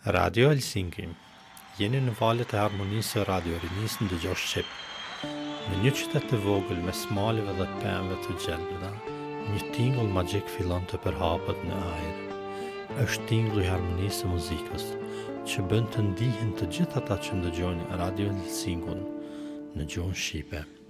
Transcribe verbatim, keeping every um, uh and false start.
Radio Helsinki. Jeni në valët e harmonisë së Radio Rinisë në dëgjosh Shqip. Në një qytet të vogël me smaleve dhe pemëve të gjelbëra, një tingull magjik fillon të përhapet në ajër. Është tingulli i harmonisë së muzikës, që bën të ndihen të gjithë ata që ndëgjojnë Radio Helsinkun në gjuhën shqipe.